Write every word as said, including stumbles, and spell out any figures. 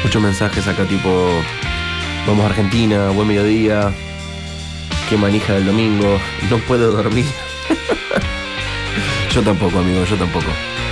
Muchos mensajes acá tipo, vamos a Argentina, buen mediodía, qué manija del domingo, no puedo dormir. Yo tampoco, amigo, yo tampoco.